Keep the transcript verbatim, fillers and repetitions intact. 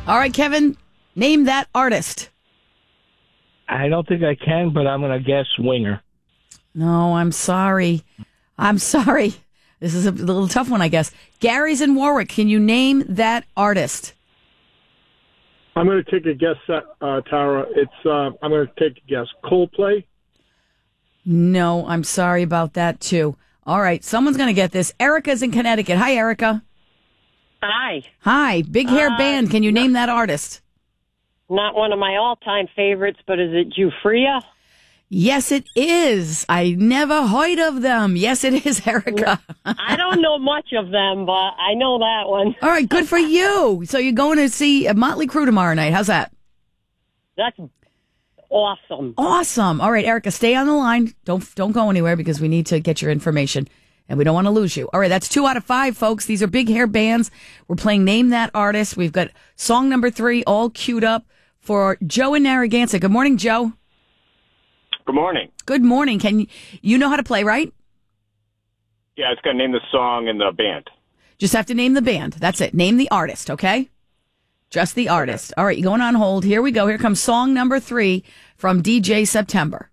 All right, Kevin, name that artist. I don't think I can, but I'm going to guess Winger. No, I'm sorry. I'm sorry. This is a little tough one, I guess. Gary's in Warwick. Can you name that artist? I'm going to take a guess, uh, Tara. It's uh, I'm going to take a guess. Coldplay? No, I'm sorry about that, too. All right, someone's going to get this. Erica's in Connecticut. Hi, Erica. Hi. Hi, big hair Uh, band. Can you name that artist? Not one of my all-time favorites, but is it Jufria? Yes, it is. I never heard of them. Yes, it is, Erica. I don't know much of them, but I know that one. All right, good for you. So you're going to see a Motley Crue tomorrow night. How's that? That's awesome. Awesome. All right, Erica, stay on the line. Don't don't go anywhere because we need to get your information and we don't want to lose you. All right, that's two out of five, folks. These are big hair bands. We're playing Name That Artist. We've got song number three all queued up for Joe in Narragansett. Good morning, Joe. Good morning. Good morning. Can you, you know how to play, right? Yeah, I just got to name the song and the band. Just have to name the band. That's it. Name the artist, okay? Just the artist. All right, you going on hold. Here we go. Here comes song number three from D J September.